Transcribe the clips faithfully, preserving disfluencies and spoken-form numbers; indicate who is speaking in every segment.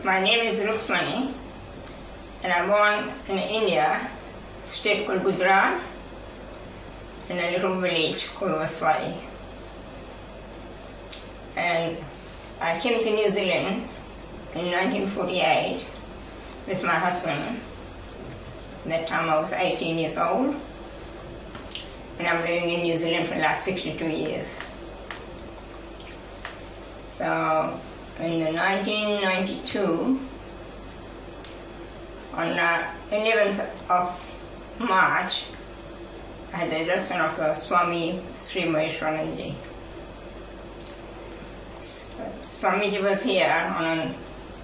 Speaker 1: My name is Ruksmani, and I'm born in India, state called Gujarat, in a little village called Vaswari. And I came to New Zealand in nineteen forty-eight with my husband. At that time I was eighteen years old, and I'm living in New Zealand for the last sixty-two years. So in the nineteen ninety-two, on the eleventh of March, I had the darshan of uh, Swami Sri Maheshwaranji. Swamiji was here on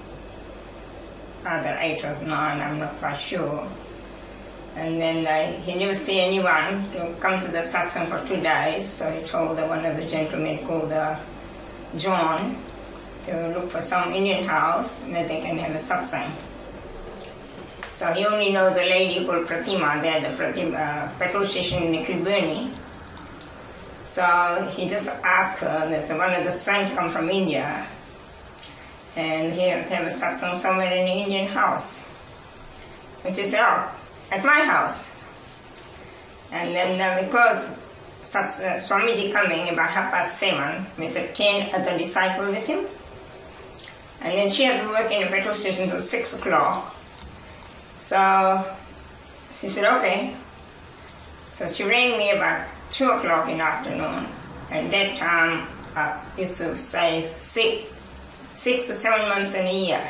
Speaker 1: either eight or nine, I'm not quite sure. And then uh, he never see anyone to come to the satsang for two days, so he told uh, one of the gentlemen called uh, John to look for some Indian house where they can have a satsang. So he only knows the lady called Pratima there at the Pratima, uh, petrol station in Kilburnie. So he just asked her that one of the sons come from India and he have to have a satsang somewhere in an Indian house. And she said, oh, at my house. And then uh, because Sats, uh, Swamiji coming about half past seven with the ten other disciples with him, and then she had to work in the petrol station until six o'clock. So she said, okay. So she rang me about two o'clock in the afternoon. And that time I used to say six, six to seven months in a year.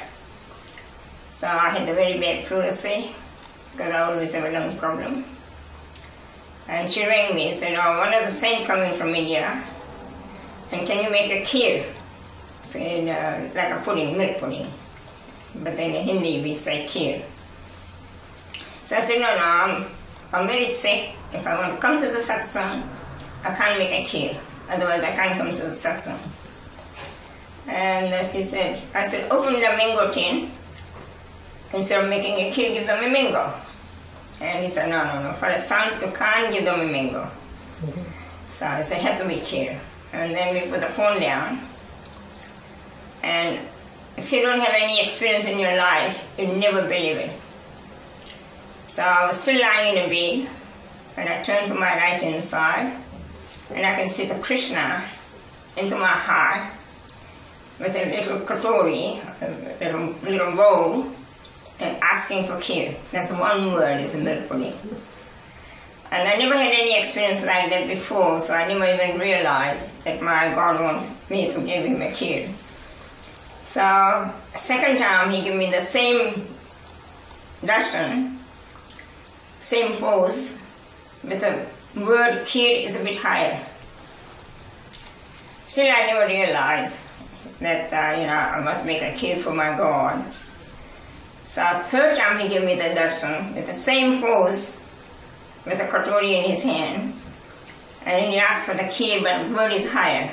Speaker 1: So I had a very bad pleurisy because I always have a lung problem. And she rang me and said, oh, one of the saints coming from India, and can you make a kheer? Said, uh, like a pudding, milk pudding. But then in Hindi we say kheer. So I said, no, no, I'm, I'm very sick. If I want to come to the satsang, I can't make a kheer. Otherwise I can't come to the satsang. And uh, she said, I said, open the mango tin. Instead of making a kheer, give them a mango. And he said, no, no, no, for a sant, you can't give them a mango. Mm-hmm. So I said, have to be kheer. And then we put the phone down. And if you don't have any experience in your life, you'll never believe it. So I was still lying in a bed, and I turned to my right hand side, and I can see the Krishna into my heart with a little katori, a little, little bowl, and asking for kheer. That's one word, is a milk pudding. And I never had any experience like that before, so I never even realized that my God wanted me to give him a kheer. So, second time he gave me the same darshan, same pose, but the word kheer is a bit higher. Still I never realized that, uh, you know, I must make a kheer for my God. So third time he gave me the darshan with the same pose, with a katori in his hand, and then he asked for the kheer, but the word is higher.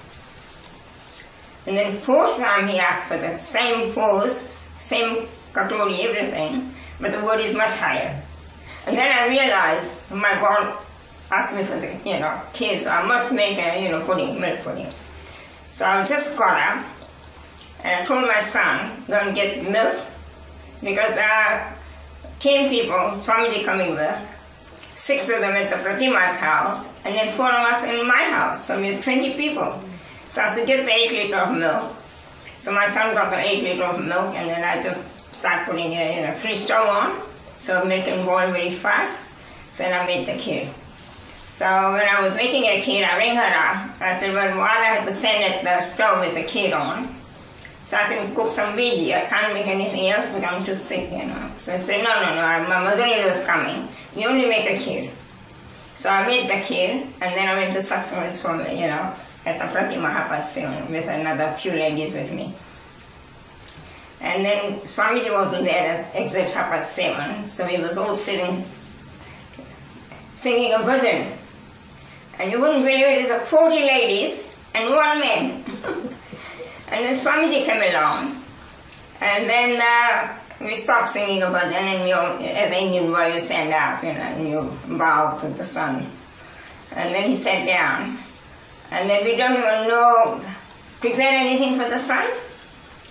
Speaker 1: And then fourth time he asked for the same pose, same katori, everything, but the word is much higher. And then I realized, my God asked me for the, you know, kheer, so I must make a, you know, pudding, milk pudding. So I just got up, and I told my son, go and get milk, because there are ten people, Swamiji coming with, six of them at the Pratima's house, and then four of us in my house, so we have twenty people. So I had to get the eight liter of milk. So my son got the eight liter of milk, and then I just started putting a, you know, three stove on, so milk can boil very fast. So then I made the kheer. So when I was making a kheer, I rang her up. I said, well, while I have to stand at the stove with the kheer on, so I can cook some veggie. I can't make anything else because I'm too sick, you know. So I said, no, no, no, my mother-in-law is coming. You only make a kheer. So I made the kheer, and then I went to satsang with Swami, you know, at the Pratima half past seven with another few ladies with me. And then Swamiji wasn't there at exact half past seven, so we was all sitting, singing a bhajan. And you wouldn't believe it, there's forty ladies and one man. And then Swamiji came along, and then uh, we stopped singing a bhajan, and we all, as an Indian boy, you stand up, you know, and you bow to the sun. And then he sat down, and then we don't even know, prepare anything for the sun.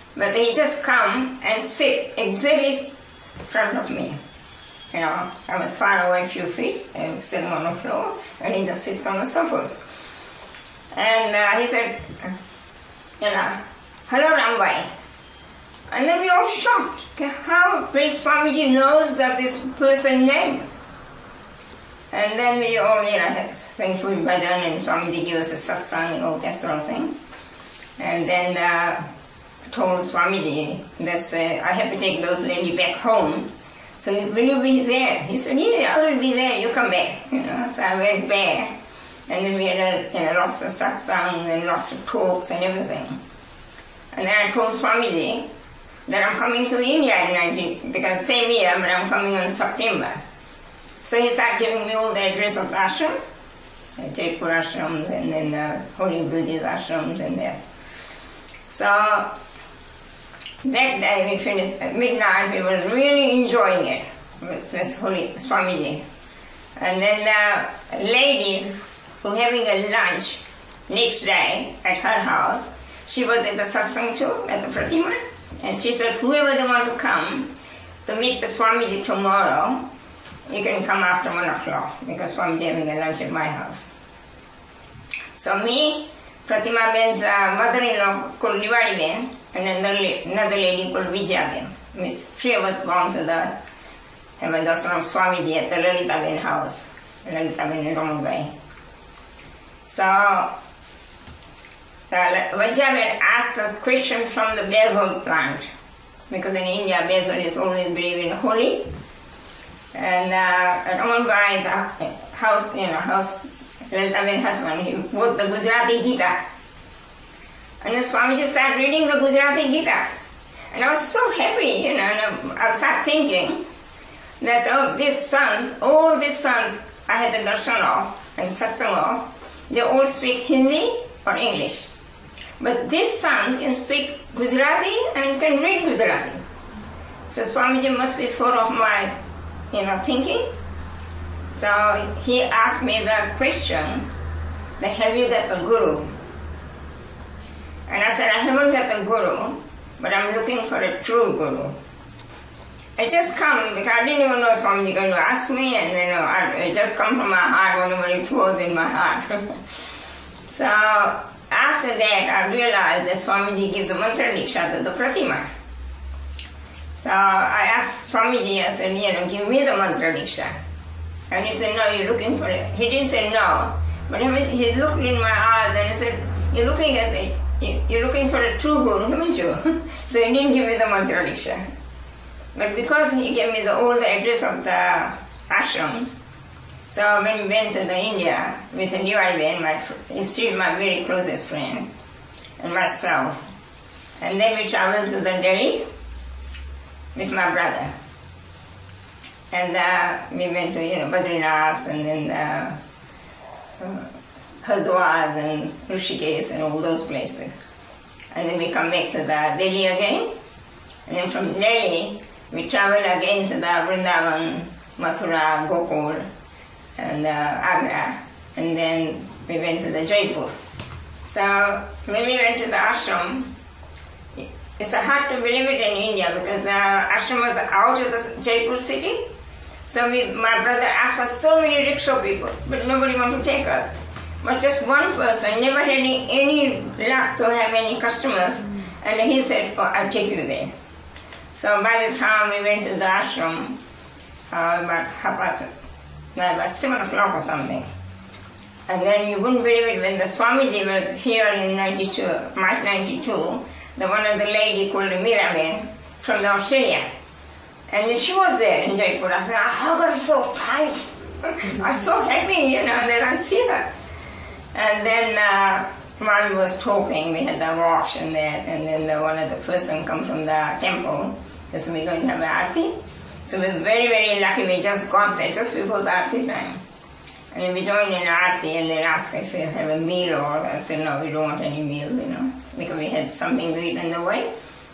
Speaker 1: But he just come and sit exactly in front of me. You know, I was far away a few feet, I was sitting on the floor, and he just sits on the sofas. And uh, he said, you know, hello Rambai. And then we all shocked. How Swamiji knows that this person's name. And then we all, you know, sang food bhajan and Swamiji gave us a satsang and all that sort of thing. And then uh, told Swamiji that uh, I have to take those ladies back home. So will you be there? He said, yeah, I will be there, you come back. You know, so I went back. And then we had a, you know, lots of satsang and lots of talks and everything. And then I told Swamiji that I'm coming to India in nineteen, because same year, but I'm coming in September. So he started giving me all the address of the ashram, Jaipur ashrams, and then uh, Holy Guruji's ashrams and that. So that day we finished at midnight, we were really enjoying it with this Holy Swamiji. And then uh, ladies who were having a lunch next day at her house, she was at the satsang too, at the Pratima, and she said, whoever they want to come to meet the Swamiji tomorrow, you can come after one o'clock, because Swamiji having a lunch at my house. So me, Pratima Ben's uh, mother-in-law called Niwadi Ben, and another, another lady called Vijaya Ben. We three of us gone to the heaven darshan of Swamiji at the Lalita Ben house, Lalita Ben in Ramabhai. So the Vijaya Ben asked a question from the basil plant, because in India basil is always believed in holy. And uh, at Ramabhai, the house, you know, house, Lalita Ben husband, he wrote the Gujarati Gita. And the Swamiji started reading the Gujarati Gita. And I was so happy, you know, and I started thinking that oh, this son, all this son I had the darshan of and satsang of, they all speak Hindi or English. But this son can speak Gujarati and can read Gujarati. So Swamiji must be sort of my, you know, thinking. So he asked me the question, that have you got the Guru? And I said, I haven't got the Guru, but I'm looking for a true Guru. It just come, because I didn't even know Swamiji going to ask me, and then uh, I, it just come from my heart, whenever it was in my heart. So after that, I realized that Swamiji gives a mantra diksha to the Pratima. So I asked Swamiji, I said, you know, give me the mantra diksha. And he said, no, you're looking for it. He didn't say no, but he looked in my eyes and he said, you're looking at the, you're looking for a true Guru, haven't you? So he didn't give me the mantra diksha. But because he gave me the all the address of the ashrams, so when we went to the India with a Niwadi Ben, my he's still my very closest friend, and myself, and then we traveled to the Delhi with my brother, and uh, we went to you know Badrinath and then uh, uh, Hardwar and Rishikesh and all those places, and then we come back to the Delhi again, and then from Delhi we traveled again to the Vrindavan, Mathura, Gokul, and uh, Agra, and then we went to the Jaipur. So when we went to the ashram, it's hard to believe it in India because the ashram was out of the Jaipur city. So we, my brother asked for so many rickshaw people, but nobody wanted to take us. But just one person never had any, any luck to have any customers, and he said, oh, I'll take you there. So by the time we went to the ashram, uh, about half past, no, about seven o'clock or something. And then you wouldn't believe it, when the Swamiji was here in ninety-two, March ninety-two, the one of the lady called Miraben from the Australia. And she was there in Jaipur. I said, I got so tight. I was so happy, you know, that I see her. And then uh, while we was talking, we had the wash and that, and then the, one of the person come from the temple. They said, we're going to have an aarti. So we was very, very lucky. We just got there just before the aarti time. And then we joined in aarti and then asked if we have a meal or I said, no, we don't want any meal, you know, because we had something to eat on the way.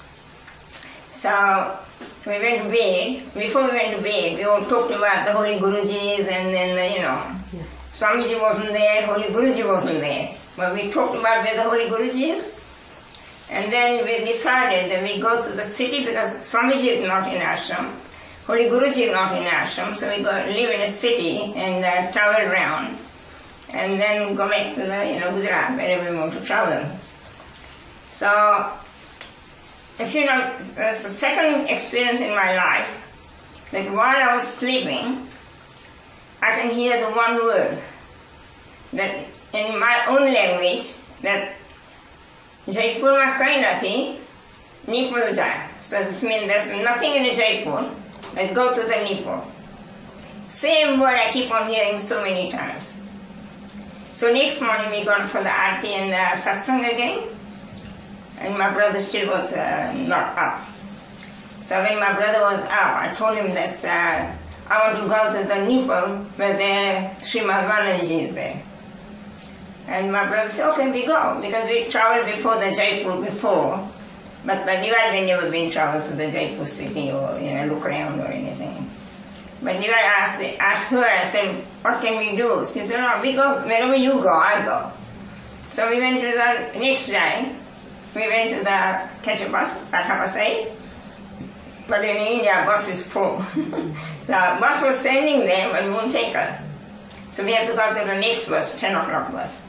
Speaker 1: So we went to bed. Before we went to bed, we all talked about the Holy Gurujis and then, uh, you know, yeah. Swamiji wasn't there, Holy Guruji wasn't there. But we talked about where the Holy Guruji is. And then we decided that we go to the city because Swamiji is not in ashram, Holy Guruji is not in ashram, so we go live in a city and uh, travel around, and then go back to the you know Gujarat wherever we want to travel. So, if you know, there's a second experience in my life that while I was sleeping, I can hear the one word that in my own language that Jaipur ma kai nathi, Nipur jai. So this means there's nothing in the Jaipur, let's go to the Nipur. Same word I keep on hearing so many times. So next morning we got for the Aarti and the Satsang again, and my brother still was uh, not up. So when my brother was up, I told him that uh, I want to go to the Nipur where the Srimad Vananji is there. And my brother said, okay, we go, because we traveled before the Jaipur before, but the Diwali never been traveled to the Jaipur city or you know look around or anything. But Diwali asked, asked her, I said, what can we do? She said, no, we go, wherever you go, I go. So we went to the next day, we went to the catch a bus at Hapasai, but in India bus is full. So bus was standing there but won't take us. So we had to go to the next bus, ten o'clock bus.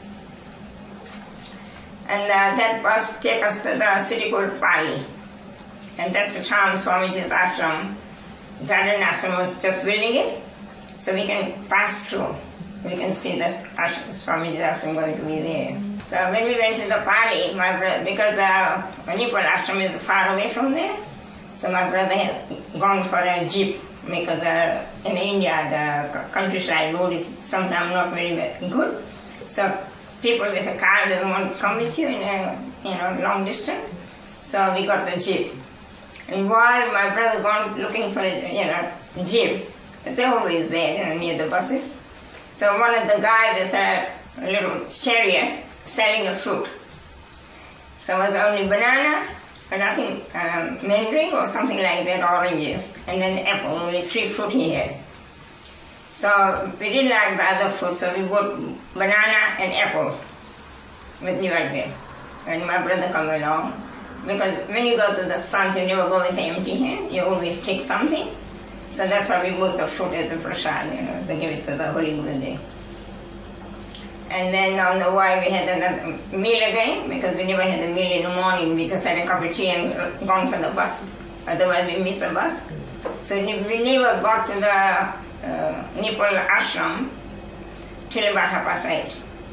Speaker 1: And uh, that bus take us to the city called Pali. And that's the town Swamiji's ashram. Jardin ashram was just building it, so we can pass through. We can see the ashram, Swamiji's ashram going to be there. So when we went to the Pali, my brother, because the Manipur ashram is far away from there, so my brother had gone for a jeep, because uh, in India the countryside road is sometimes not very good. So people with a car doesn't want to come with you in a you know long distance. So we got the jeep. And while my brother gone looking for a you know jeep, they're always there, you know, near the buses. So one of the guy with a little chariot selling a fruit. So it was only banana, and I think um, mandarin or something like that, oranges, and then apple, only three fruit he had. So we didn't like the other fruit, so we bought banana and apple with Nivargir. And my brother come along, because when you go to the sant, you never go with an empty hand, you always take something. So that's why we bought the fruit as a prasad, you know, to give it to the Holy Guruji. And then on the way we had another meal again, because we never had a meal in the morning, we just had a cup of tea and gone for the bus, otherwise we miss the bus. So we never got to the uh, Nipur ashram till about half past eight.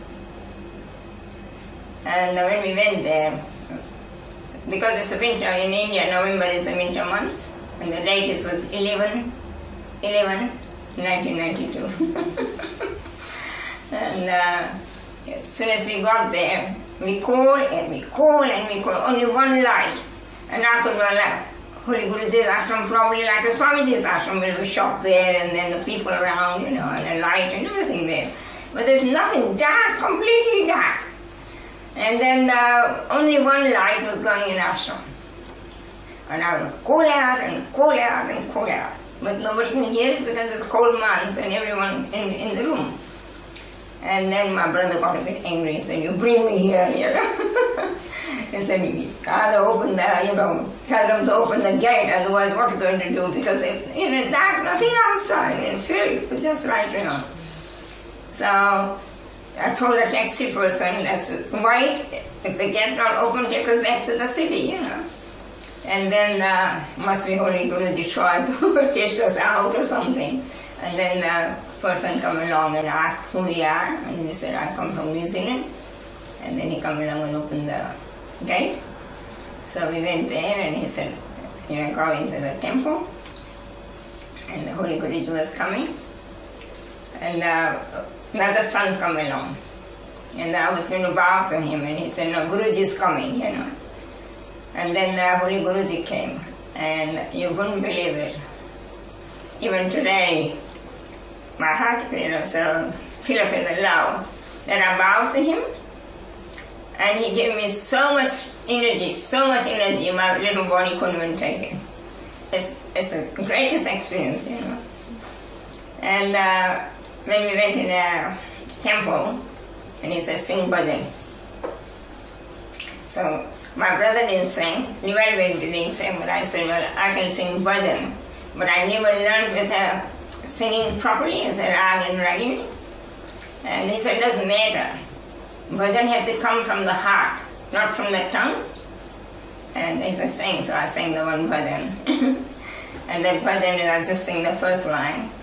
Speaker 1: And when we went there, because it's winter in India, November is the winter months, and the date is was eleven eleven nineteen ninety-two. And uh, as soon as we got there, we called and we called and we called, only one light. And I could go like, Holy Guruji's ashram, probably like the Swamiji's ashram, will be shop there, and then the people around, you know, and the light and everything there. But there's nothing, dark, completely dark. And then uh, only one light was going in ashram. And I would call out and call out and call out. But nobody can hear it because it's cold months and everyone in, in the room. And then my brother got a bit angry. He said, you bring me here, you know. He said, either open the, you know, tell them to open the gate, otherwise what are you going to do? Because if, in the dark, nothing outside, and filled, just right around. So I told the taxi person, that's wait, if the gate not open, take us back to the city, you know. And then uh, must be Holy Guruji tried to test us out or something. And then the person come along and asked who we are, and we said, I come from New Zealand. And then he come along and opened the gate. So we went there, and he said, you know, go into the temple. And the Holy Guruji was coming. And uh, another son come along. And I was going to bow to him, and he said, no, Guruji is coming, you know. And then the Holy Guruji came, and you wouldn't believe it. Even today, my heart, you know, so filled with love that I bowed to him, and he gave me so much energy, so much energy, my little body couldn't even take it. It's, it's the greatest experience, you know. And uh, when we went in the temple, and he said, sing bhajan. So My brother didn't sing, Nivalvedi didn't sing, but I said, well, I can sing bhajan. But I never learned with her singing properly as a rag and ragini. And he said, it doesn't matter. Bhajan had to come from the heart, not from the tongue. And they said, sing, so I sang the one bhajan. And that bhajan, I'll just sing the first line.